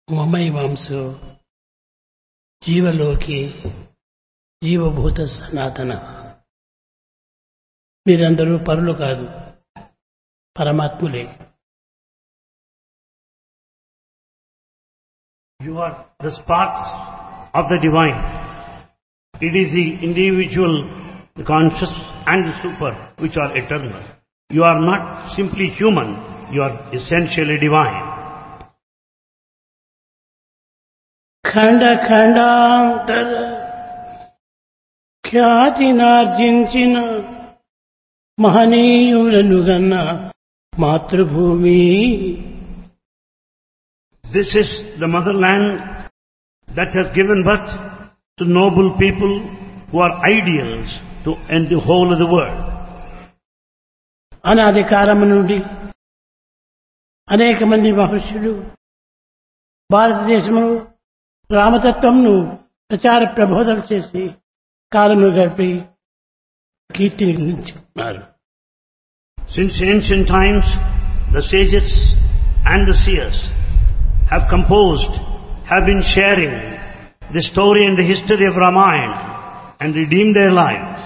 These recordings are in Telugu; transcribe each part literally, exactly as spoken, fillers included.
మమైవాంసో జీవలోకి జీవభూత సనాతన. మీరందరూ పరులు కాదు, పరమాత్ములే. You are the sparks of the divine. It is the individual, the conscious and the super which are eternal. You are not simply human, you are essentially divine. ఖండ ఖండాంతర ఖ్యాతినార్జించిన మహనీయులను గన్న మాతృభూమి. This is the motherland that has given birth to noble people who are ideals to end the whole of the world. అనాది కాలము నుండి అనేక మంది మహర్షులు భారతదేశంలో రామతత్వంను ప్రచార ప్రబోధన చేసి కాలము గడిపి కీర్తిని గురించుకున్నారు. Since ancient times, the sages and the seers have composed, have been sharing the story and the history of Ramayana and redeemed their lives.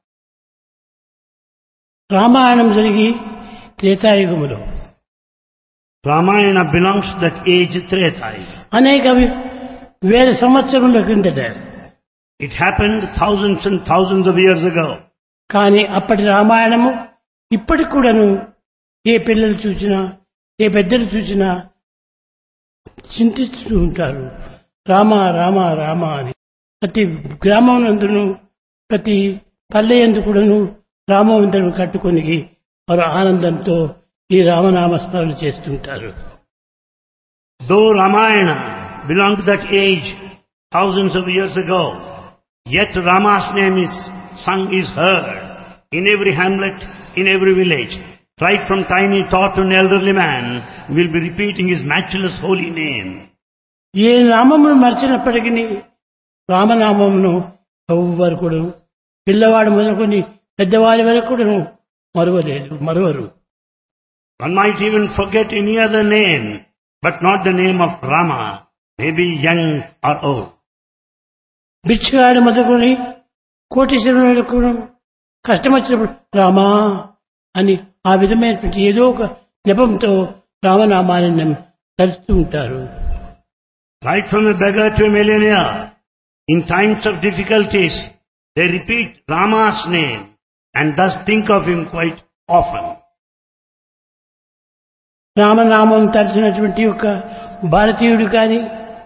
Ramayanam జరిగి త్రేతాయుగములో, Ramayana belongs to that age Treta. అనేక వేల సంవత్సరముల క్రిందట. It happened thousands and thousands of years ago. కానీ అప్పటి రామాయణము ఇప్పటికి కూడాను ఏ పిల్లలు చూసినా, ఏ పెద్దలు చూసినా చింతిస్తూ ఉంటారు. రామ రామ రామ అని. ప్రతి గ్రామం నందును, ప్రతి పల్లె యందు కూడాను రామవంతరం కట్టుకొని వారు ఆనందంతో ఈ రామనామ స్మరణ చేస్తుంటారు. Though Ramayana belonged to that age thousands of years ago, yet Rama's name is sung, is heard in every hamlet, in every village. Right from tiny tot to an elderly man will be repeating his matchless holy name. ఏ నామమును మర్చినప్పటికీ రామనామమును ఎవ్వరు కూడా, పిల్లవాడు మొదలుకొని పెద్దవారి వరకు కూడా మరువలేదు, మరువరు. One might even forget any other name, but not the name of Rama, maybe young or old. బిచ్చగాడు మొదలుకొని కోటీశ్వరులకు కష్టం వచ్చినప్పుడు రామా అని ఆ విధమైనటువంటి ఏదో ఒక నెపంతో రామనామాన్ని తలుస్తూ ఉంటారు. Right from a beggar to a millionaire, in times of difficulties, they repeat Rama's name and thus think of him quite often. రామనామం తలచినటువంటి ఒక భారతీయుడు కానీ,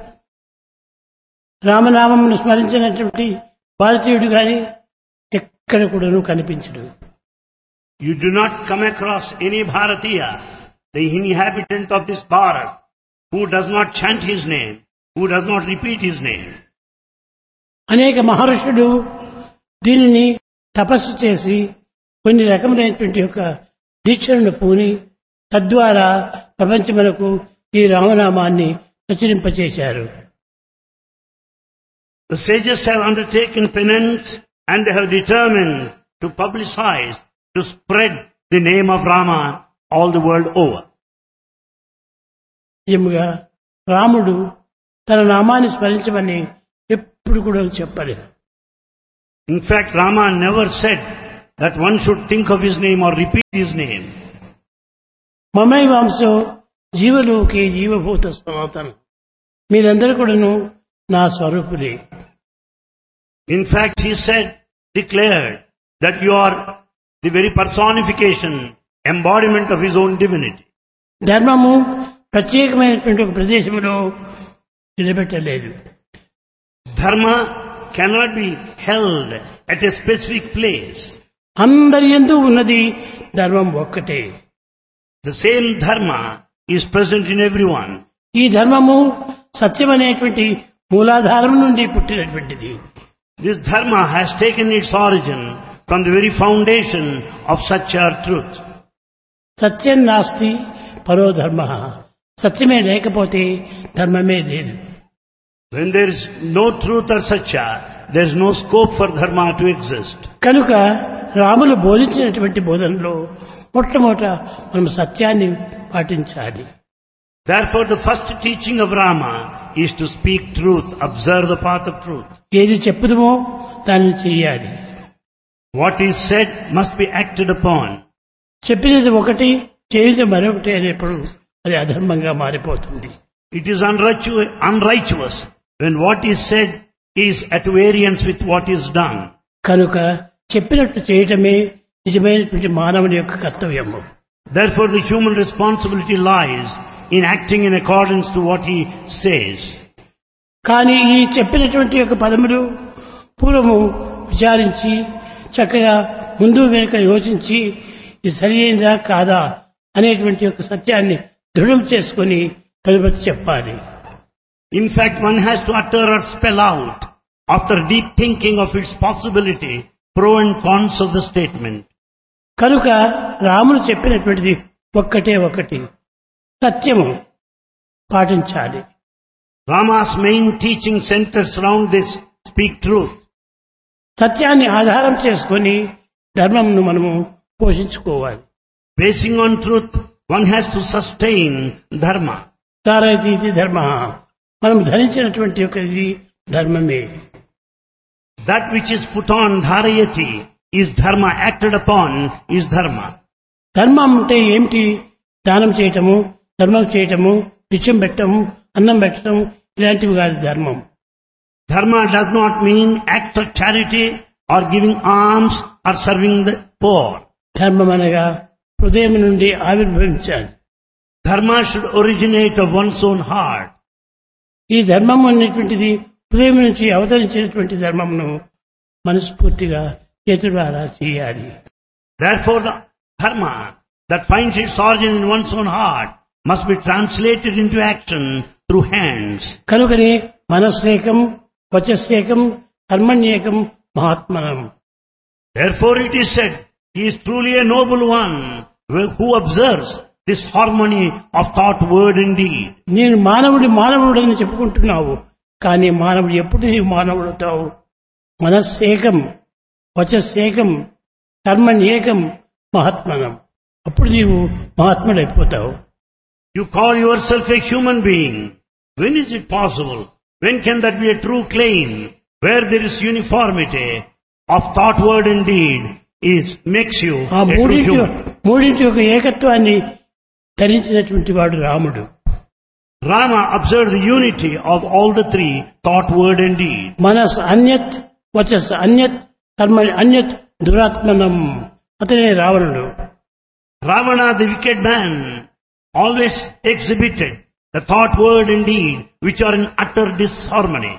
రామనామమును స్మరించినటువంటి భారతీయుడు కానీ ఎక్కడ కూడాను కనిపించడు. You do not come across any Bharatiya, the inhabitant of this Bharat, who does not chant his name, who does not repeat his name. అనేక మహర్షులు దీనిని తపస్సు చేసి కొన్ని రకములైనటువంటి యొక్క దీక్షలను పూని తద్వారా ప్రపంచమునకు ఈ రామనామాన్ని ప్రచురింపచేశారు. The sages have undertaken penance and they have determined to publicize, to spread the name of Rama all the world over. నిజముగా రాముడు తన నామాన్ని స్మరించమని ఎప్పుడు కూడా చెప్పలేదు. In fact, Rama never said that one should think of his name or repeat his name. మమైవాంసో జీవలోకే జీవభూత సనాతన. మీరందరూ కూడాను నా స్వరూపులే. In fact, he said, declared that you are the very personification, embodiment of his own divinity. ధర్మము ప్రత్యేకమైనటువంటి ఒక ప్రదేశంలో నిలబెట్టలేదు. Dharma cannot be held at a specific place. అందరి యందు ఉన్నది ధర్మం ఒక్కటే. The same dharma is present in everyone. ఈ ధర్మము సత్యమనేటువంటి మూలాధారం నుండి పుట్టినటువంటిది. This dharma has taken its origin from the very foundation of Satya truth. సత్యం నాస్తి పరో ధర్మ. సత్యమే లేకపోతే ధర్మమే లేదు. When there is no truth or Satya, there is no scope for dharma to exist. కనుక రాములు బోధించినటువంటి బోధనలో మొట్టమొదట మనం సత్యాన్ని పాటించాలి. Therefore, the first teaching of Rama is to speak truth, observe the path of truth. ఏది చెప్పుదమో దాన్ని చెయ్యాలి. What is said must be acted upon. చెప్పినది ఒకటి చేయదు మరొకటి అనేప్పుడు అది అధర్మంగా మారిపోతుంది. It is unrighteous, unrighteous when what is said is at variance with what is done. కనుక చెప్పినట్టు చేయటమే నిజమైనటువంటి మానవుని యొక్క కర్తవ్యము. Therefore, the human responsibility lies in acting in accordance to what he says. కానీ ఈ చెప్పినటువంటి యొక్క పదములు పూర్వము విచారించి చక్కగా ముందు వెనుక యోచించి ఇది సరి అయిందా కాదా అనేటువంటి యొక్క సత్యాన్ని దృఢం చేసుకుని తదుపరి చెప్పాలి. In fact, one has to utter or spell out, after deep thinking of its possibility, pro and cons of the statement. కనుక రాముడు చెప్పినటువంటిది ఒక్కటే ఒకటి, సత్యము పాటించాలి. Rama's main teaching centers around this: speak truth. సత్యాన్ని ఆధారం చేసుకొని ధర్మంను మనము పోషించుకోవాలి. Basing on truth, one has to sustain dharma. ధారయతి ఇది ధర్మ, మనం ధరించినటువంటి యొక్క ఇది ధర్మమే. That which is put on, dharayati, is dharma, acted upon is dharma. ధర్మం అంటే ఏమిటి? దానం చేయటము, ధర్మం చేయటము, నిత్యం పెట్టము, అన్నం పెట్టడం, ఇలాంటివి కాదు ధర్మం. Dharma does not mean act of charity or giving alms or serving the poor. ధర్మం అనగా హృదయం నుండి ఆవిర్భవించాలి. Dharma should originate of one's own heart. ఈ ధర్మం అనేటువంటిది హృదయం నుంచి అవతరించినటువంటి ధర్మమును మనస్ఫూర్తిగా చేతులారా చేయాలి. Therefore, the dharma that finds its origin in one's own heart must be translated into action through hands. కనుకనే మనస్సేకం, వచస్సేకం, కర్మణ్యేకం, మహాత్మనం. Therefore, it is said, he is truly a noble one who observes this harmony of thought, word and deed. నేను మానవుడి మానవుడు అని చెప్పుకుంటున్నావు, కానీ మానవుడు ఎప్పుడు నీవు మానవుడు అవుతావు? మనస్సేకం, వచస్సేకం, కర్మణ్యేకం, మహాత్మనం. అప్పుడు నీవు మహాత్ముడైపోతావు. You call yourself a human being. When is it possible? When can that be a true claim? Where there is uniformity of thought, word and deed is makes you ఆ a true మూడింటి human. మూడింటి యొక్క ఏకత్వాన్ని ధరించినటువంటి వాడు రాముడు. Rama observed the unity of all the three, thought, word and deed. మనస్ అన్యత్, వచస్ అన్యత్, కర్మ అన్యత్, దురాత్మనం. అతనే రావణుడు. Ravana, the wicked man, always exhibited the thought, word and deed which are in utter disharmony.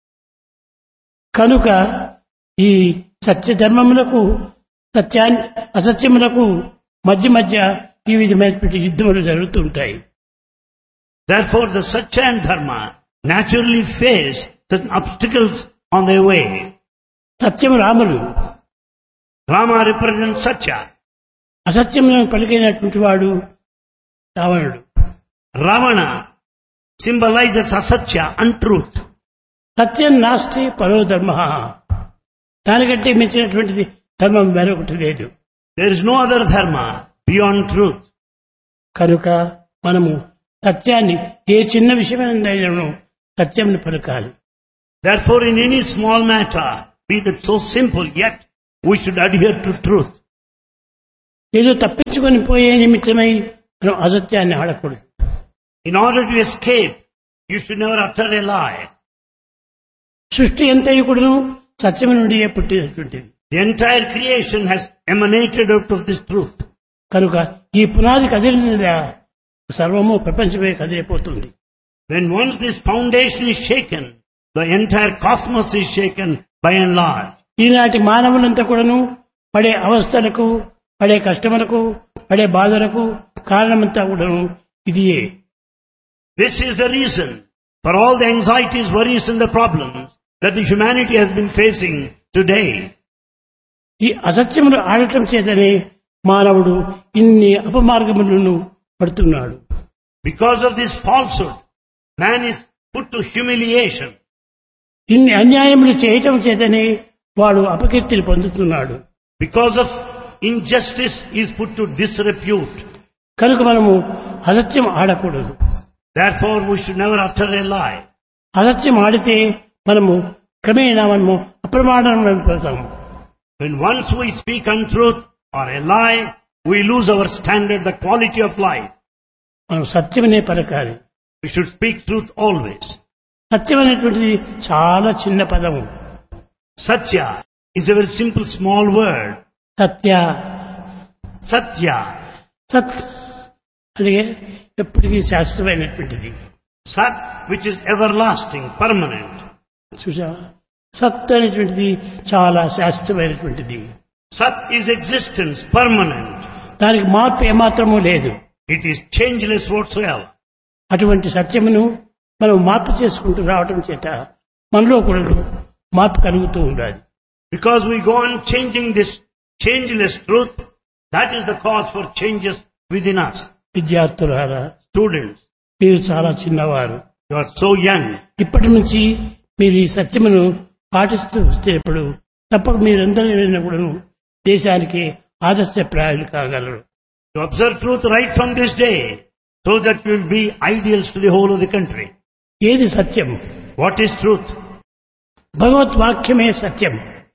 కనుక ఈ సత్య ధర్మములకు, సత్యాన్ని అసత్యములకు మధ్య మధ్య ఈ విధమైనటువంటి యుద్ధములు జరుగుతుంటాయి. Therefore, the Satya and Dharma naturally face certain obstacles on their way. సత్యం రాముడు, Rama represents Satya. అసత్యములను పలికినటువంటి వాడు రావణుడు. Ravana symbolizes asatya, untruth. సత్యం నాస్తి పరో ధర్మ, దానికంటే మించినటువంటిది ధర్మం మరొకటి లేదు. There is no other dharma beyond truth. కనుక మనము సత్యాన్ని ఏ చిన్న విషయమైనను సత్యంని పలకాలి. Therefore, in any small matter, be that so simple, yet we should adhere to truth. ఏదో తప్పించుకొని పోయే నిమిత్తమై మనం అసత్యాన్ని ఆడకూడదు. In order to escape, you should never utter a lie. సృష్టి ఎంతయు కూడాను సత్యం నుండి పుట్టినటువంటిది. The entire creation has emanated out of this truth. కనుక ఈ పునాది కదిలినదా సర్వము ప్రపంచమే కదిలిపోతుంది. When once this foundation is shaken, the entire cosmos is shaken by and large. ఈనాటి మానవులంతా కూడాను పడే అవస్థలకు, పడే కష్టములకు, పడే బాధలకు కారణమంతా కూడాను ఇదియే. This is the reason for all the anxieties, worries and the problems that the humanity has been facing today. ఈ అసత్యములు ఆడటం చేతనే మానవుడు ఇన్ని అపమార్గములను పడుతున్నాడు. Because of this falsehood, man is put to humiliation. ఇన్ని అన్యాయములు చేయటం చేతనే వాడు అపకీర్తిని పొందుతున్నాడు. Because of injustice, he is put to disrepute. కనుక మనము అసత్యం ఆడకూడదు. Therefore, we should never utter a lie. అసత్యం ఆడితే మనము క్రమేణా మనము అప్రమాణం అయిపోతాము. When once we speak untruth or a lie, we lose our standard, the quality of life. మనం సత్యమనే పలకాలి. We should speak truth always. సత్యం అనేటువంటిది చాలా చిన్న పదము. Satya is a very simple small word. Satya Satya. సత్ అది ఎప్పటికీ శాశ్వతమైనటువంటిది. Sat, which is everlasting, permanent. చూసా, సత్ అనేటువంటిది చాలా శాశ్వతమైనటువంటిది. Sat is existence, permanent. దానికి మార్పు ఏమాత్రమూ లేదు. It is changeless whatsoever. అటువంటి సత్యమును మనం మార్పు చేసుకుంటూ రావటం చేత మనలో కూడా మార్పు కలుగుతూ ఉండాలి. Because we go on changing this changeless truth, that is the cause for changes within us. విద్యార్థులారా, Students, మీరు చాలా చిన్నవారు. you are so young. ఇప్పటి నుంచి మీరు ఈ సత్యమును పాటిస్తూ వచ్చేప్పుడు తప్పక మీరందరూ కూడా దేశానికి ఆదర్శప్రాయాలు కాగలరు. To observe truth right from this day, so that you will be ideals to the whole of the country. ఏది సత్యం? What is truth? భగవద్వాక్యమే Satyam.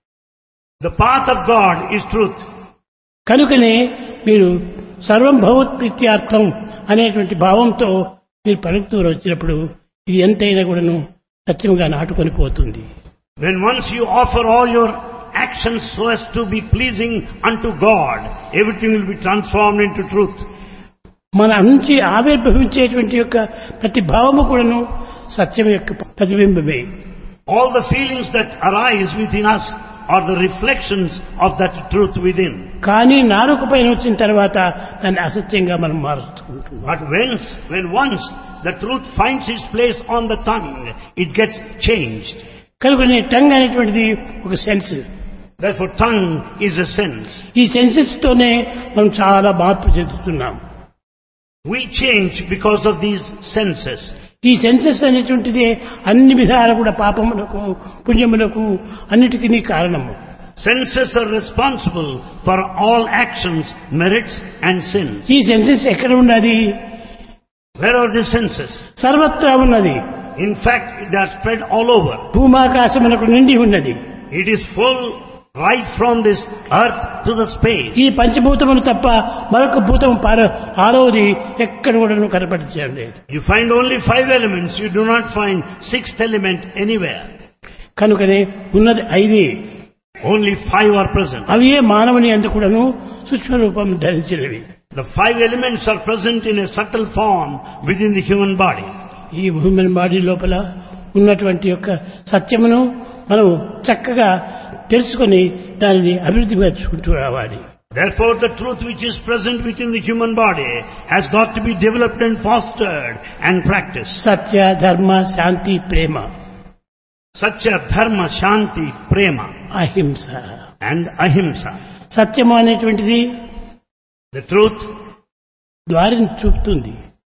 The path of God is truth. కనుకనే మీరు సర్వం భగవత్ప్రీత్యార్థం అనేటువంటి భావంతో మీరు పలుకుతూ వచ్చినప్పుడు ఇది ఎంతైనా కూడాను సత్యంగా నాటుకొని పోతుంది. When once you offer all your actions so as to be pleasing unto God, everything will be transformed into truth. మన నుంచి ఆవిర్భవించేటువంటి యొక్క ప్రతి భావము కూడాను సత్యం యొక్క ప్రతిబింబమే. All the feelings that arise within us are the reflections of that truth within. కానీ నాలుక పైన వచ్చిన తర్వాత దాన్ని అసత్యంగా మనం మారుస్తుంటాం. But when, when once the truth finds its place on the tongue, it gets changed. కనుక టంగ్ అనేటువంటిది ఒక sense. Therefore, tongue is a sense. ఈ సెన్సెస్ తోనే మనం చాలా మార్పు చెందుతున్నాం. We change because of these senses. ఈ సెన్సెస్ అనేటువంటిది అన్ని విధాలు కూడా పాపములకు పుణ్యములకు అన్నిటికీ కారణము. Senses are responsible for all actions, merits and sins. ఈ సెన్సెస్ ఎక్కడ ఉన్నది? Where are these senses? సర్వత్రా ఉన్నది. In fact, they are spread all over. భూమాకాశములకు నిండి ఉన్నది. It is full right from this earth to the space. ఈ పంచభూతములు తప్ప మరొక భూతము ఆరోది ఎక్కడ కూడా కనపడించండి. You find only five elements. You do not find sixth element anywhere. కనుకనే ఉన్నది ఐదే. Only five are present. అవి మానవుని అందు కూడాను సూక్ష్మ రూపం ధరించినవి. The five elements are present in a subtle form within the human body. ఈ హ్యూమన్ బాడీ లోపల ఉన్నటువంటి యొక్క సత్యమును మనం చక్కగా తెలుసుకొని దానిని అభివృద్ధి పరుచుకుంటూ రావాలి. Therefore, the truth which is present within the human body has got to be developed and fostered and practiced. సత్య, ధర్మ, శాంతి, ప్రేమ. Satya, Dharma, Shanti, Prema అహింస and Ahimsa. సత్యము అనేటువంటిది The truth, దారిని చూపుతుంది,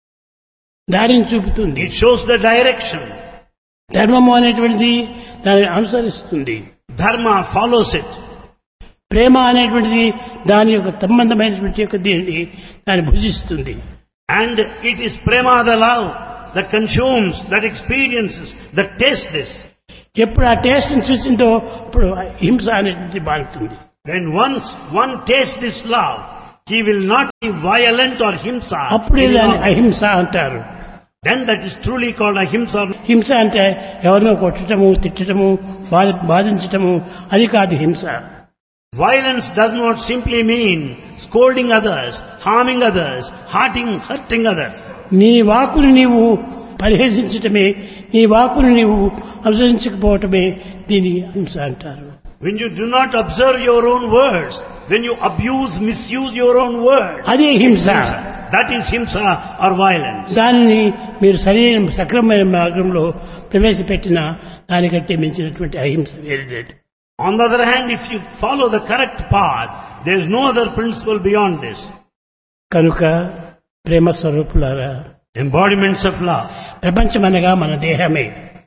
దారిని చూపుతుంది. it shows the direction. ధర్మము అనేటువంటిది దానిని అనుసరిస్తుంది. Dharma follows it. ప్రేమ అనేటువంటిది దాని యొక్క సంబంధమైనటువంటి యొక్క దీనిని దాన్ని భుజిస్తుంది. And it is Prema, the love, that consumes, that experiences, that tastes this. ఎప్పుడు ఆ టేస్ట్ చూసిందో ఇప్పుడు హింస అనేటువంటి బాగుతుంది. When once one tastes this love, he will not be violent or himsa. అప్పుడే దాన్ని అహింస అంటారు. Then that is truly called ahimsa. హింస అంటే ఎవరినో కొట్టడము, తిట్టడము, బాధ బాధించటము, అది కాదు హింస. Violence does not simply mean scolding others, harming others, hurting, hurting others. నీ వాక్కుని నీవు పరిహసించటమే, నీ వాక్కుని నీవు అనుసరించకపోవటమే దీని హింస అంటారు. When you do not observe your own words, when you abuse, misuse your own words, అదే హింస. that is himsa or violence. దానిని మీరు సరైన సక్రమమైన మార్గంలో ప్రవేశపెట్టిన దానికంటే మించినటువంటి అహింస వేరే లేదు. On the other hand, if you follow the correct path, there is no other principle beyond this. కనుక ప్రేమ స్వరూపులారా, Embodiments of love. ప్రపంచమనగా మన దేహమే.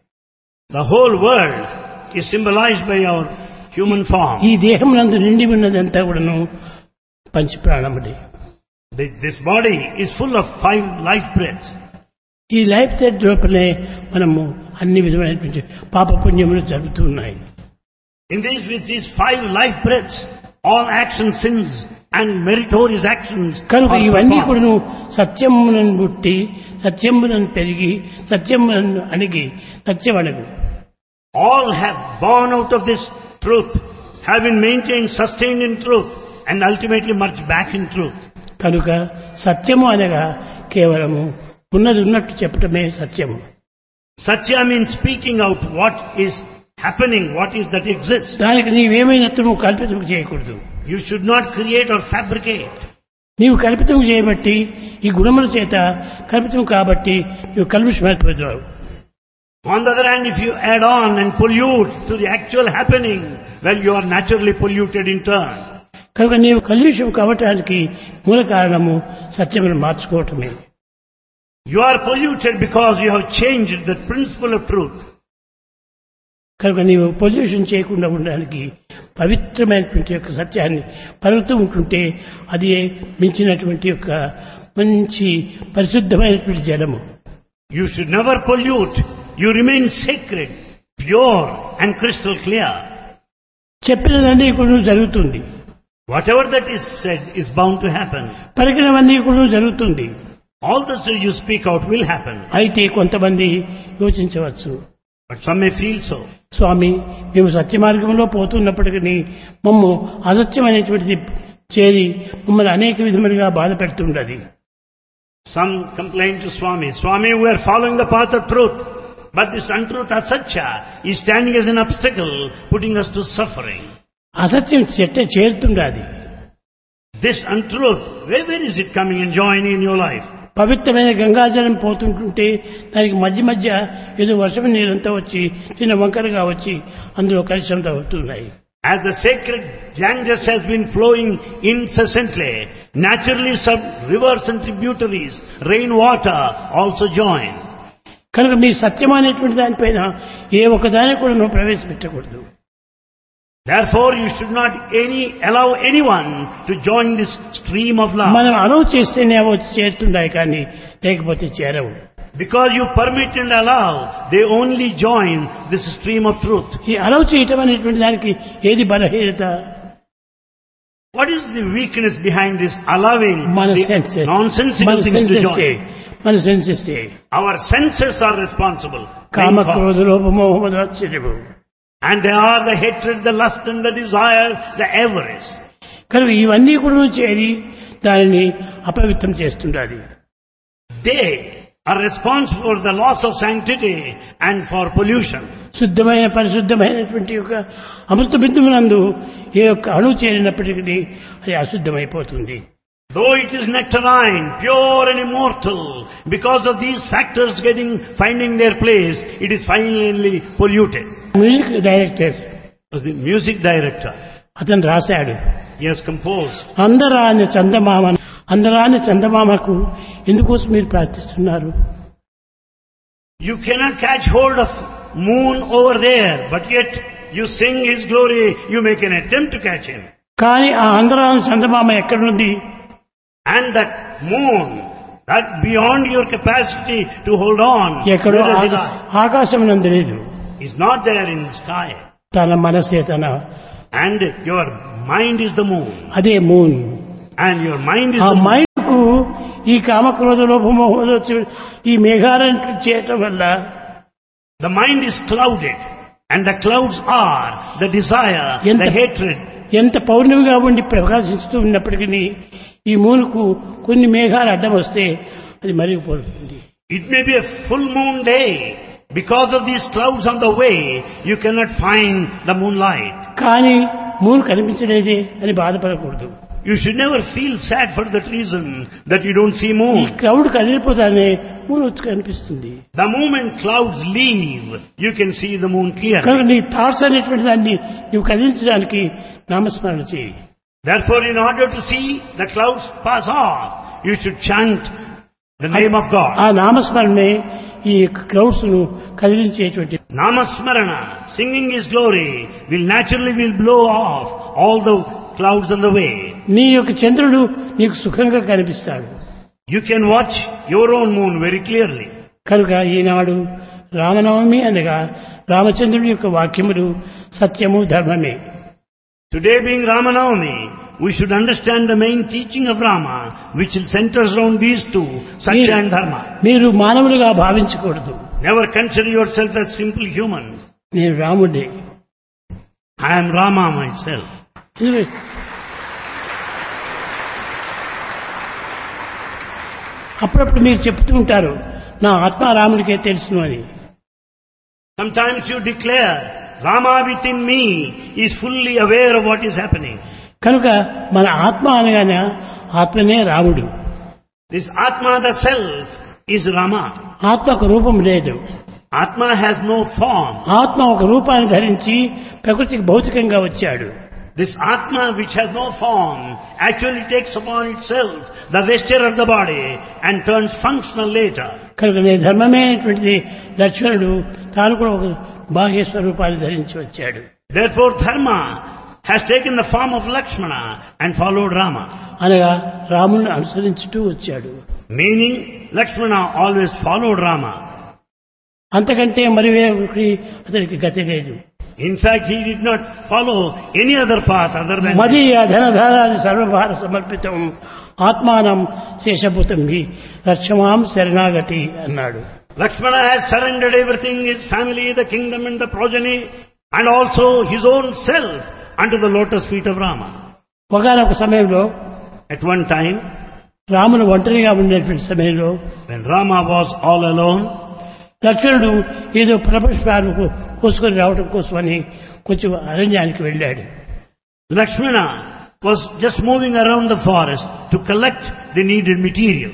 The whole world is symbolized by our human form. ఈ దేహం నందు నిండి ఉన్నదంతా కూడాను పంచప్రాణములే. This body is full of five life breaths. ఈ లైఫ్ థ్రెడ్ లోపలే మనము అన్ని విధమైనటువంటి పాప పుణ్యములు జరుగుతూ ఉన్నాయి. In these, with these five life breaths, all actions, sins and meritorious actions కనుక are ఇవన్నీ performed. కూడాను సత్యములను పుట్టి సత్యములను పెరిగి సత్యములను అణిగి సత్యమణగు. All have born out of this truth, have been maintained, sustained in truth, and ultimately merged back in truth. కనుక సత్యము అనగా కేవలము ఉన్నది ఉన్నట్టు చెప్పటమే సత్యము. Satya means speaking out what is happening, what is that exists. దానికి నీవేమైనట్టు కల్పితం చేయకూడదు. You should not create or fabricate. నీవు కల్పితం చేయబట్టి ఈ గుణముల చేత కల్పితం కాబట్టి నువ్వు కల్పితమైపోతున్నావు. On the other hand, if you add on and pollute to the actual happening, well, you are naturally polluted in turn. కనుక నీవు కల్లుషం కావటానికి మూల కారణము సత్యమును మార్చుకోవటమే. You are polluted because you have changed the principle of truth. కనుక నీవు పొల్యూషన్ చేయకుండా ఉండడానికి పవిత్రమైనటువంటి యొక్క సత్యాన్ని పలుకుతూ ఉంటుంటే అది మించినటువంటి యొక్క మంచి పరిశుద్ధమైనటువంటి జలము. You should never pollute. You remain sacred, pure and crystal clear. చెప్పినవన్నీ కూడా జరుగుతుంది. Whatever that is said is bound to happen. పలికినవన్నీ కూడా జరుగుతుంది. All that you speak out will happen. అయితే కొంతమంది యోచించవచ్చు, But some may feel so. స్వామి మేము సత్య మార్గంలో పోతున్నప్పటికీ మమ్ము అసత్యమైనటువంటిది చేరి మమ్మల్ని అనేక విధములుగా బాధ పెడుతుండది. Some complain to Swami, Swami, we are following the path of truth, but this untruth asatya is standing as an obstacle, putting us to suffering. అసత్యం చెట్ట చేరుతుండది. This untruth, where, where is it coming and joining in your life? పవిత్రమైన గంగాజలం పోతుంటుంటే దానికి మధ్య మధ్య ఏదో వర్షం నీరంతా వచ్చి చిన్న వంకరగా వచ్చి అందులో కలిసి అవుతున్నాయి. As the sacred Ganges has been flowing incessantly, naturally some rivers and tributaries, rainwater also join. కనుక మీ సత్యమైనటువంటి దానిపైన ఏ ఒక్కదాన్ని కూడా నువ్వు ప్రవేశపెట్టకూడదు. Therefore you should not any allow anyone to join this stream of love. మనం అనువు చేస్తేనే అవి వచ్చి చేరుతున్నాయి కానీ లేకపోతే చేరవు. Because you permit and allow, they only join this stream of truth. ఈ అలౌ చేయటం అనేటువంటి దానికి ఏది బలహీనత? What is the weakness behind this allowing మన the సెన్సెస్ nonsensical మన things to సెన్సెస్ join? మన senses Our senses are responsible. కామ క్రోధ లోభమో మదాశ్చర్యము. And they are the hatred, the lust and the desire, the avarice. కనుక ఇవన్నీ కూడా చేరి దానిని అపవిత్రం చేస్తుండాలి. They are responsible for the loss of sanctity and for pollution. శుద్ధమైన పరిశుద్ధమైనటువంటి యొక్క అమృత బిందువునందు ఏ యొక్క అణువు చేరినప్పటికీ అది అశుద్ధమైపోతుంది. Though it is nectarine, pure and immortal, because of these factors getting finding their place, it is finally polluted. Music director Was the music director. అతను రాశాడు, He has composed. అందరాని చందమామ అందరాని చందమామకు ఎందుకోసం మీరు ప్రార్థిస్తున్నారు? You cannot catch hold of moon over there, but yet you sing his glory, you make an attempt to catch him. కానీ ఆ అందరాని చందమామ ఎక్కడుంది? And that moon, that beyond your capacity to hold on, ఎక్కడో where does it ఆకా- lie? ఆకాశం నందు లేదు. Is not there in the sky. తన మనసే తన And your mind is the moon. అదే moon. And your mind is ఆ the moon. మైండ్ కు ఈ కామక్రోధ లోభమో ఈ మేఘాలను చేయటం వల్ల The mind is clouded. And the clouds are the desire, ఎంత- the hatred. ఎంత పౌర్ణమిగా ఉండి ప్రకాశిస్తూ ఉన్నప్పటికీ ఈ మూనుకు కొన్ని మేఘాలు అడ్డం వస్తే అది మరిగిపోతుంది. It may be a full moon day. Because of these clouds on the way, you cannot find the moonlight. కానీ మూను కనిపించలేదే అని బాధపడకూడదు. You should never feel sad for that reason that you don't see ఈ moon. క్లౌడ్ కదిలిపోతానే మూను వచ్చి కనిపిస్తుంది. The moment clouds leave, you can see the moon కనుక clearly. నీ థాట్స్ అనేటువంటి దాన్ని నువ్వు కదిలించడానికి నామస్మరణ చేయి. Therefore, in order to see the clouds pass off, you should chant the name of God. ఆ నామస్మరణే ఈ క్లౌడ్స్ ను కదిలించేటువంటి. Namasmarana, singing His glory, will naturally will blow off all the clouds on the way. నీ యొక్క చంద్రుడు నీకు సుఖంగా కనిపిస్తాడు. You can watch your own moon very clearly. కనుక ఈనాడు రామనవమి అనగా రామచంద్రుడి యొక్క వాక్యములు సత్యము ధర్మమే. Today being Ramanavami, we should understand the main teaching of Rama, which centers around these two, Satya and Dharma. మీరు మానవులుగా భావించకూడదు. Never consider yourself as simple humans. నేను రాముడే. I am Rama myself. అప్పుడప్పుడు మీరు చెప్తూ ఉంటారు, నా ఆత్మ రాముడికే తెలుసును అని. Sometimes you declare, Rama within me is fully aware of what is happening. కనుక మన ఆత్మ అనగానే ఆత్మనే రాముడు. This Atma, the self, is Rama. ఆత్మకు రూపం లేదు. Atma has no form. ఆత్మ ఒక రూపాన్ని ధరించి ప్రకృతికి భౌతికంగా వచ్చాడు. This Atma, which has no form, actually takes upon itself the vesture of the body and turns functional later. కనుక నీ ధర్మమైనటువంటిది లక్ష్మణుడు తాను కూడా ఒక బాహ్య స్వరూపాన్ని ధరించి వచ్చాడు. Therefore, Dharma has taken the form of Lakshmana and followed Rama. అనగా రాముని అనుసరించుతూ వచ్చాడు. Meaning, Lakshmana always followed Rama. అంతకంటే మరి వేరొకటి అతనికి గతి లేదు. In fact, he did not follow any other path other than మదీయ ధనధారాది సర్వభార సమర్పితం ఆత్మానం శేషభూతం హి రక్షమాం శరణాగతి అన్నాడు. Lakshmana has surrendered everything, his family, the kingdom and the progeny, and also his own self unto the lotus feet of Rama. ఒకనొక సమయంలో At one time, రాముడు ఒంటరిగా ఉండేటువంటి సమయంలో when Rama was all alone, లక్ష్మణుడు ఏదో ఫలపుష్పాలను కోసుకొని రావడం కోసమని కొంచెం అరణ్యానికి వెళ్ళాడు. Lakshmana was just moving around the forest to collect the needed material.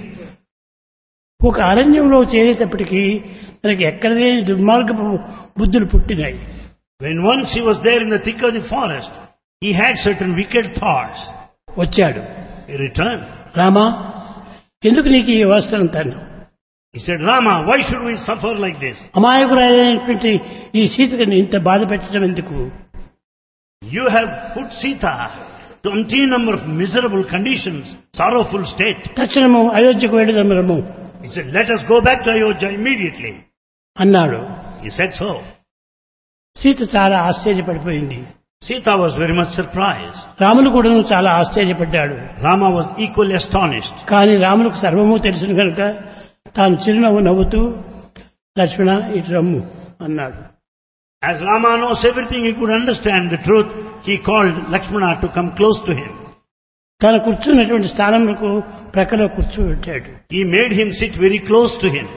ఒక అరణ్యంలో చేరేటప్పటికీ తనకి ఎక్కడనే దుర్మార్గపు బుద్ధులు పుట్టినాయి. When once he was there in the thick of the forest, he had certain wicked thoughts. వచ్చాడు. He returned. రామా, ఎందుకు నీకు ఈ అవసరం తను? He said, Rama, why should we suffer like this? అమాయకురాలైనటువంటి ఈ సీతని ఇంత బాధ పెట్టడం ఎందుకు? You have put Sita to umpteen number of miserable conditions, sorrowful state. తక్షణము అయోధ్యకు వెళ్ళదమరము He said, let us go back to Ayodhya immediately. అన్నాడు. He said so. సీత చాలా ఆశ్చర్యపడిపోయింది. Sita was very much surprised. Ramulu కూడాను చాలా ఆశ్చర్యపడ్డాడు. Rama was equally astonished. కానీ రాములకు సర్వము తెలుసును కనుక తాను చిరునవ్వు నవ్వుతూ లక్ష్మణ ఇటు రమ్ము అన్నాడు. As Rama knows everything, he could understand the truth. He called Lakshmana to come close to him. తను కూర్చున్నటువంటి స్థానంలో ప్రక్కలో కూర్చోబెట్టాడు. He made him sit very close to him.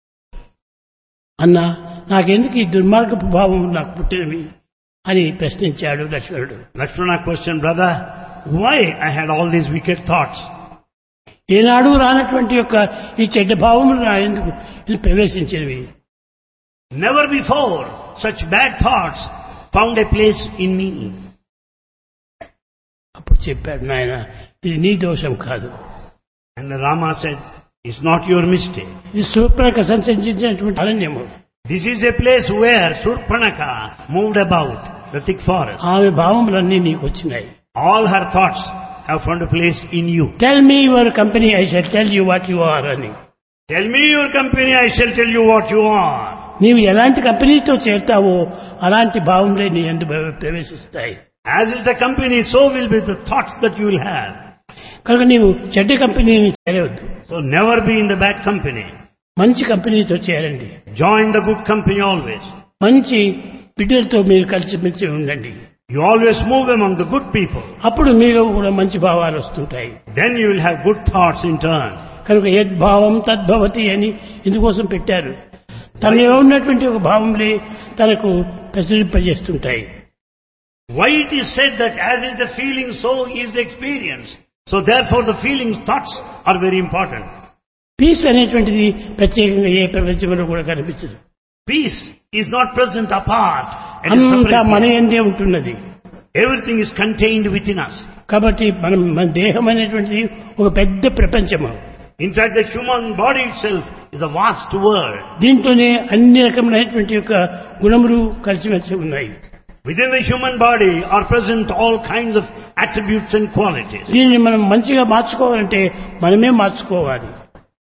అన్నా, నాకెందుకు ఈ దుర్మార్గపు భావం నాకు పుట్టినవి అని ప్రశ్నించాడు లక్ష్మణుడు. Lakshmana questioned, brother, why I had all these wicked thoughts? ఏనాడు రానటువంటి యొక్క ఈ చెడ్డ భావములు నా ఎందుకు ఇది ప్రవేశించినవి? Never before such bad thoughts found a place in me. అప్పుడు చెప్పాడు, నాయన ఇది నీ దోషం కాదు. And the Rama said, it's not your mistake. ఇది Shurpanakha సంచరించినటువంటి అరణ్యము. This is a place where Surpanaka moved about the thick forest. ఆమె భావములన్నీ నీకు వచ్చినాయి. All her thoughts have found a place in you. Tell me your company, I shall tell you what you are అని. Tell me your company, I shall tell you what you are. నీవు ఎలాంటి కంపెనీతో చేరుతావో అలాంటి భావంలే నీ యందు ప్రవేశిస్తాయి. As is the company, so will be the thoughts that you will have. కనుక నీవు చెడ్డ కంపెనీని చేరవద్దు. So never be in the bad company. మంచి కంపెనీతో చేరండి. Join the good company always. మంచి బిడ్డలతో మీరు కలిసిమెలిసి ఉండండి. You always move among the good people. అప్పుడు మీలో కూడా మంచి భావాలు వస్తుంటాయి. Then you will have good thoughts in turn. కనుక యద్భావం తద్భవతి అని ఇందుకోసం పెట్టారు. తనలో ఉన్నటువంటి ఒక భావంలే తనకు ప్రచురింపజేస్తుంటాయి. Why it is said that as is the feeling, so is the experience. So therefore the feelings, thoughts are very important. Piece అనేటువంటిది ప్రత్యేకంగా ఏ ప్రపంచంలో కూడా కనిపించదు. Peace is not present apart. అంతా మన యందే ఉంటున్నది. Everything is contained within us. కాబట్టి మనం మన దేహం అనేటువంటిది ఒక పెద్ద ప్రపంచము. In fact, the human body itself is a vast world. దీంట్లోనే అన్ని రకమైనటువంటి యొక్క గుణములు కలిసిమెలిసి ఉన్నాయి. Within the human body are present all kinds of attributes and qualities. దీనిని మనం మంచిగా మార్చుకోవాలంటే మనమే మార్చుకోవాలి.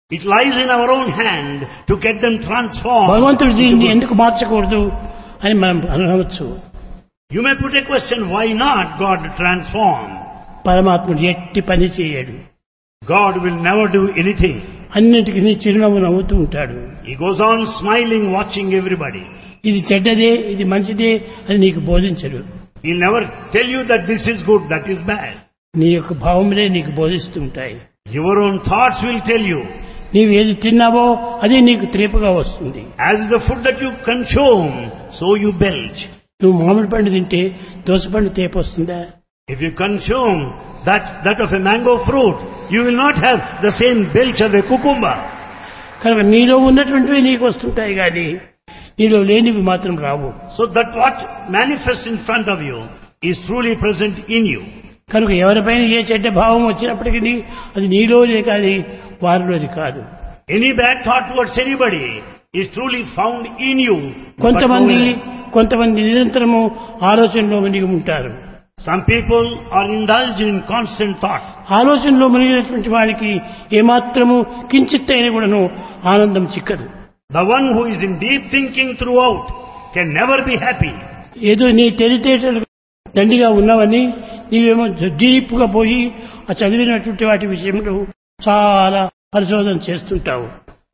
It lies in our own hand to get them transformed. భగవంతుడు దీన్ని ఎందుకు మార్చకూడదు అని మనం అనవచ్చు. You may put a question, why not God transform? పరమాత్ముడు ఎట్టి పని చేయడు. God will never do anything. అన్నిటికీ చిరునవ్వు నవ్వుతూ ఉంటాడు. He goes on smiling, watching everybody. ఇది చెడ్డదే, ఇది మంచిదే అని నీకు బోధించడు. He'll never tell you that this is good, that is bad. నీ యొక్క భావములే నీకు బోధిస్తుంటాయి. Your own thoughts will tell you. నీవు ఏది తిన్నావో అదే నీకు త్రేపుగా వస్తుంది. As the food that you consume, so you belch. నువ్వు మామిడి పండు తింటే దోసపండు తేపు వస్తుందా? If you consume that, that of a mango fruit, you will not have the same belch of a cucumber. కనుక నీలో ఉన్నటువంటివి నీకు వస్తుంటాయి కానీ నీలో లేనివి మాత్రం రావు. So that what manifests in front of you is truly present in you. కనుక ఎవరిపైన ఏ చెడ్డ భావం వచ్చినప్పటికీ అది నీలోనే కానీ వారిలోది కాదు. Any bad thought towards anybody is truly found in you. కొంతమంది కొంతమంది నిరంతరము ఆలోచనలో మునిగి ఉంటారు. Some people are indulged in constant thought. ఆలోచనలో మునిగినటువంటి వారికి ఏమాత్రము కించిత్తైన కూడాను ఆనందం చిక్కదు. The one who is in deep thinking throughout can never be happy. ఏదో నీ తెలివితేటలు దండిగా ఉన్నవని నీవేమో డీప్గా పోయి ఆ చదివినటువంటి వాటి విషయంలో చాలా పరిశోధన చేస్తుంటావు.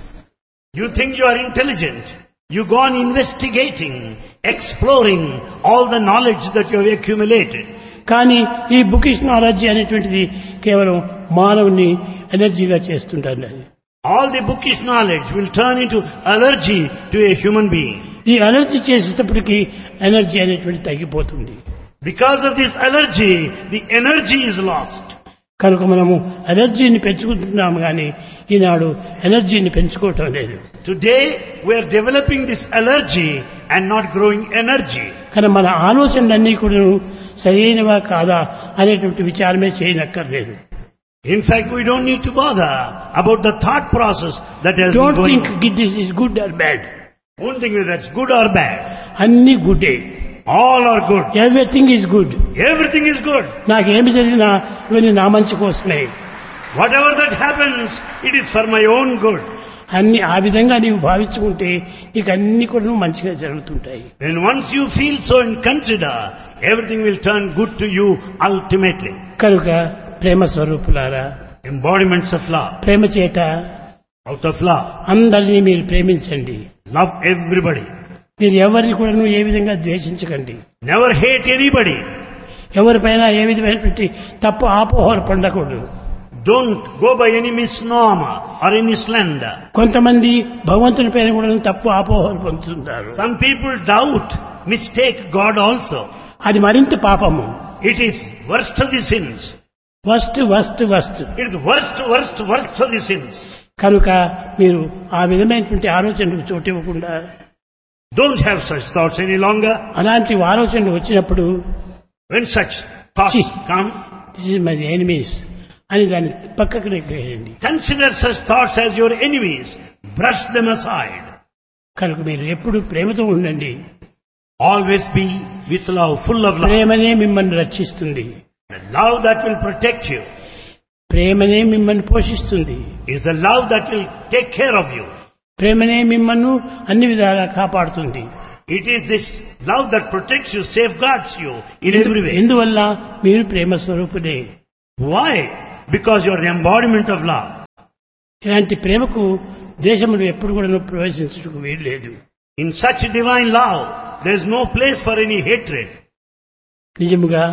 You think you are intelligent. You go on investigating, exploring all the knowledge that you have accumulated. కానీ ఈ బుకిష్ నాలెడ్జ్ అనేటువంటిది కేవలం మానవుని ఎనర్జీగా చేస్తుంటారు. All the bookish knowledge will turn into allergy to a human being. ఈ అలర్జీ చేసేటప్పటికి ఎనర్జీ అనేటువంటి తగ్గిపోతుంది. Because of this allergy, the energy is lost. కనుక మనము ఎనర్జీని పెంచుకుంటున్నాము కానీ ఈనాడు ఎనర్జీని పెంచుకోవటం లేదు. Today we are developing this allergy and not growing energy. కానీ మన ఆలోచనలన్నీ కూడా సరైనవా కాదా అనేటువంటి విచారమే చేయనక్కర్లేదు. In fact, we don't need to bother about the thought process that has Don't been going think this is good or bad. Don't think whether it's good or bad. అన్ని గుడ్డే. All are good. Everything is good. Everything is good. నాకేమి జరిగినా ఇవన్నీ నా మంచి కోసమే. Whatever that happens, it is for my own good. అన్ని ఆ విధంగా నీవు భావించుకుంటే నీకు అన్ని కూడా మంచిగా జరుగుతుంటాయి. When once you feel so and consider, everything will turn good to you ultimately. కనుక ప్రేమ స్వరూపులారా, Embodiments of love. ప్రేమ చేత Out of love. అందరినీ మీరు ప్రేమించండి. Love everybody. మీరు ఎవరిని కూడా ఏ విధంగా ద్వేషించకండి. Never hate anybody. ఎవరిపైన ఏ విధమైనటువంటి తప్పు ఆపోహలు పొందకూడదు. Don't go by any misnomer or any slander. కొంతమంది భగవంతుని పైన కూడా తప్పు ఆపోహలు పొందుతుంటారు. Some people doubt, mistake God also. అది మరింత పాపము. It is worst of the sins. Worst worst worst It is worst, worst, worst of the sins. కనుక మీరు ఆ విధమైనటువంటి ఆలోచనలకు చోటు ఇవ్వకుండా Don't have such thoughts any longer. అలాంటి ఆలోచనలు వచ్చినప్పుడు When such thoughts Chi. come, this is my enemies అని దాన్ని పక్కకు నెగ్గేయండి. consider such thoughts as your enemies. Brush them aside. కనుక మీరు ఎప్పుడు ప్రేమతో ఉండండి. Always be with love, full of love. ప్రేమనే మిమ్మల్ని రక్షిస్తుంది. The love that will protect you ప్రేమనే మిమ్మల్ని పోషిస్తుంది. is the love that will take care of you. ప్రేమనే మిమ్మల్ని అన్ని విధాలా కాపాడుతుంది. It is this love that protects you, safeguards you in every way. ఎందువల్ల మీరు ప్రేమ స్వరూపుడే. Why? Because you are the embodiment of love. ఇలాంటి ప్రేమకు దేశములు ఎప్పుడు కూడా ప్రవేశించడానికి వీలు లేదు. In such divine love, there is no place for any hatred. నిజముగా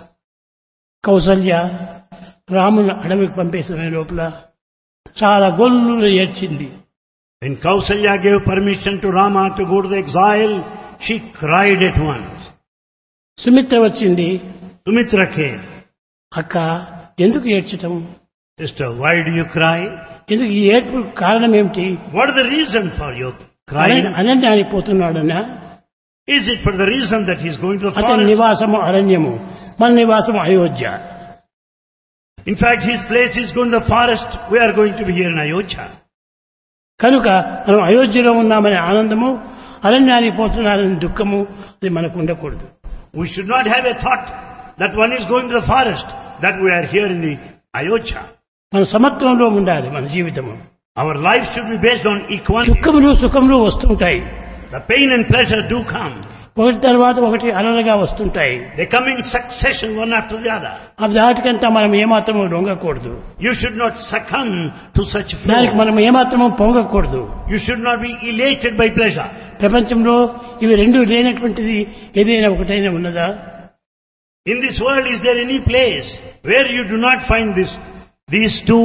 కౌసల్య రాముని అడవికి పంపే సమయం లోపల చాలా గొల్లు ఏడ్చింది. When Kausalya gave permission to Rama to go to the exile, she cried at once. Sumitra వచ్చింది. Sumitra came. అక్క ఎందుకు ఏడ్చటం? Sister, why do you cry? ఎందుకు ఈ ఏడ్పు కారణం ఏమిటి? What is the reason for your crying? అరణ్యానికి పోతున్నాడనా? Is it for the reason that he is going to the అతని forest? నివాసము అరణ్యము, మన నివాసము Ayodhya. In fact, his place is going to the forest. We are going to be here in Ayodhya. కనుక మనం అయోధ్యలో ఉన్నామనే ఆనందము, అరణ్యానికి పోతున్నారనే దుఃఖము అది మనకు ఉండకూడదు. We should not have a thought that one is going to the forest, that we are here in the Ayodhya. మన సమత్వంలో ఉండాలి మన జీవితము. Our life should be based on equality. దుఃఖములు సుఖములు వస్తుంటాయి. The pain and pleasure do come. ఒకటి తర్వాత ఒకటి అలలుగా వస్తుంటాయి. They come in succession one after the other. ఆ దాటికంతా మనం ఏమాత్రము లొంగకూడదు. You should not succumb to such దానికి flow. మనం ఏమాత్రము పొంగకూడదు. You should not be elated by pleasure. ప్రపంచంలో ఇవి రెండు లేనటువంటిది ఏదైనా ఒకటైనా ఉన్నదా? In this world, is there any place where you do not find this, these two?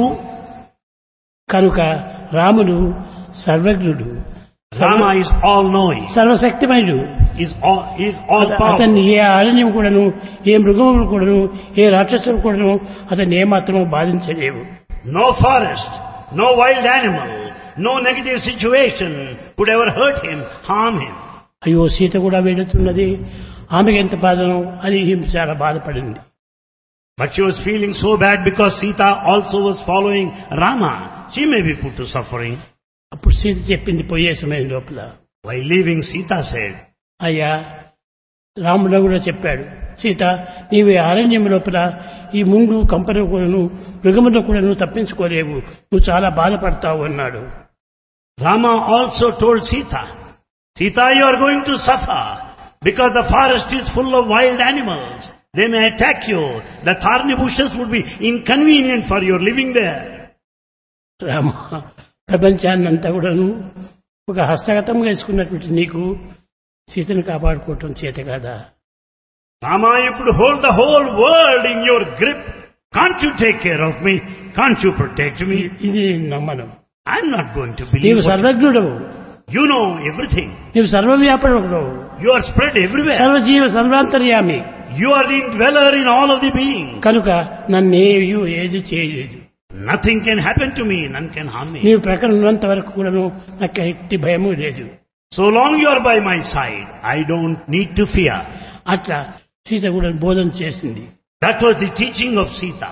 కనుక రాముడు సర్వజ్ఞుడు, Rama is all-knowing. సర్వశక్తిమయుడు. Is all, is all-powerful. అతన్ని ఏ అరణ్యం కూడాను, ఏ మృగములు కూడాను, ఏ రాక్షసులు కూడాను అతన్ని ఏమాత్రము బాధించలేవు. No forest, no wild animal, no negative situation could ever hurt him, harm him. అయ్యో సీత కూడా వెళుతున్నది, ఆమెకి ఎంత బాధను అని చాలా బాధపడింది. But she was feeling so bad because Sita also was following Rama. She may be put to suffering. అప్పుడు సీత చెప్పింది పోయే సమయం లోపల, While leaving, Sita said, అయ్యా రాముడు కూడా చెప్పాడు, సీత నీవు ఈ అరణ్యం లోపల ఈ ముందు కంపను కూడాను మృగములో కూడా నువ్వు తప్పించుకోలేవు, నువ్వు చాలా బాధపడతావు అన్నాడు. Rama also told Sita, Sita, you are going to suffer because the forest is full of wild animals. They may attack you. The thorny bushes would be inconvenient for your living there. Rama, ప్రపంచాన్ని అంతా కూడాను ఒక హస్తగతంగా వేసుకున్నటువంటి నీకు సీతను కాపాడుకోవటం చేత కాదా? Rama, you could hold the whole world in your grip. Can't you take care of me? Can't you protect me? ఇది నమ్మను. I'm not going to believe నీవు what సర్వజ్ఞుడవు, you know everything. నీవు సర్వవ్యాపకుడవు, You are spread everywhere. సర్వజీవ సర్వాంతర్యామి. You are the indweller in all of the beings. కనుక నన్నేయు ఏది చేయలేదు. Nothing can happen to me. None can harm me. నీవు ప్రక్కన ఉన్నంత వరకు కూడాను నాకు ఎట్టి భయము లేదు. So long you are by my side, I don't need to fear. అట్లా సీత కూడా బోధన చేసింది. That was the teaching of Sita.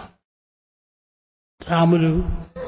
రాముడు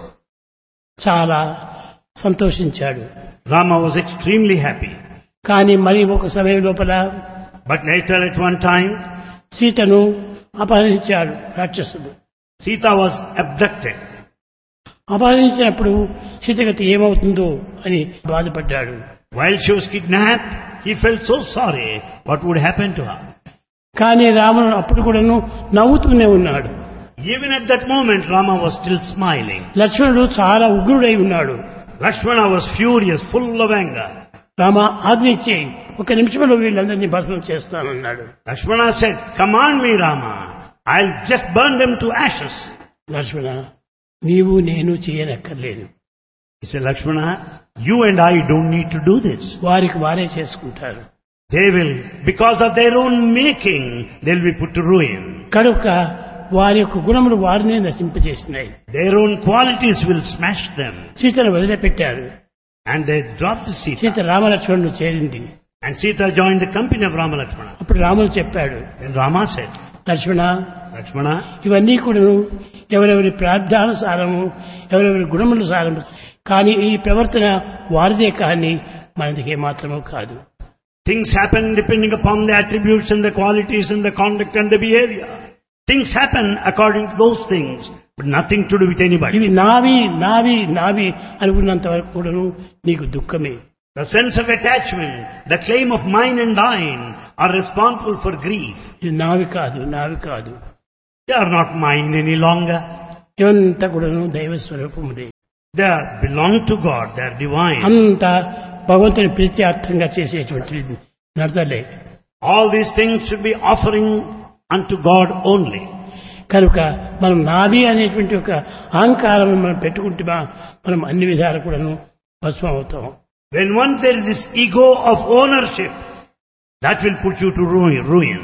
చాలా సంతోషించాడు. Rama was extremely happy. కానీ మరి ఒక సమయం లోపల But later at one time, సీతను అపహరించాడు రాక్షసుడు. Sita was abducted. అపహరించినప్పుడు సీతగతి ఏమవుతుందో అని బాధపడ్డాడు. While she was kidnapped, he felt so sorry what would happen to her. కానీ రాముడు అప్పుడు కూడాను నవ్వుతూనే ఉన్నాడు. Even at that moment, Rama was still smiling. లక్ష్మణుడు చాలా ఉగ్రుడై ఉన్నాడు. Lakshmana was furious, full of anger. Rama ఆజ్ఞించి ఒక నిమిషంలో వీళ్ళందరినీ భస్మం చేస్తానన్నాడు. Lakshmana said, command me, Rama. I'll just burn them to ashes. లక్ష్మణ, నీవు నేను చేయనక్కర్లేదు. He said, Lakshmana, you and I don't need to do this. వారికి వారే చేసుకుంటారు. They will, because of their own making, they'll be put to ruin. కనుక వారి యొక్క గుణములు వారినే నశింపజేసినాయి. Their own qualities will smash them. సీతను వదిలిపెట్టారు. And they dropped the Sita. Sita రామలక్ష్మణుడు చేరింది. And Sita joined the company of Rama Lakshmana. అప్పుడు రాముడు చెప్పాడు, Then Rama said, లక్ష్మణ, Lakshmana, ఇవన్నీ కూడా ఎవరెవరి ప్రార్థానుసారము, ఎవరెవరి గుణముల సారము, కానీ ఈ ప్రవర్తన వారిదే కానీ మనది ఏమాత్రము కాదు. things happen depending upon the attributes and the qualities and the conduct and the behavior. Things happen according to those things, but nothing to do with anybody. ఇవి నావి నావి నావి అనుకున్నంత వరకు కూడాను నీకు దుఃఖమే. The sense of attachment, the claim of mine and thine are responsible for grief. ఇది నావి కాదు, నావి కాదు. They are not mine any longer. ఇవంతా కూడాను దైవ స్వరూపములే. They are, belong to God, they are divine. అంతా భగవంతుని ప్రీత్యార్థంగా చేసేటువంటి నడతలే. All these things should be offering unto God only. కనుక మనం నాది అనేటువంటి ఒక అహంకారం మనం పెట్టుకుంటే మనం అన్ని విధాలు కూడాను భస్మం అవుతాం. When once there is this ego of ownership, that will put you to ruin. ruin.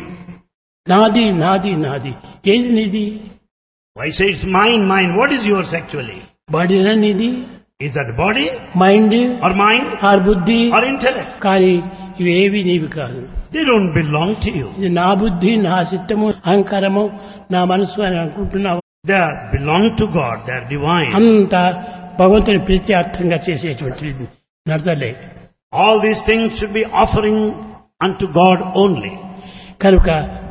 నాది నాది నాది ఏది నీది? Why say it's mine, mine? What is yours actually? బాడీనా నీది? Is that body mind or mind are బుద్ధి? or intellect? కానీ ఇవేవి నీవి కాదు. They don't belong to you. ఇది నా బుద్ధి, నా చిత్తము, అహంకారము, నా మనసు అని అనుకుంటున్నావు. They are, belong to God, they are divine. అంతా భగవంతుని ప్రీత్యార్థంగా చేసేటువంటి నడతలే. All these things should be offering unto God only. కనుక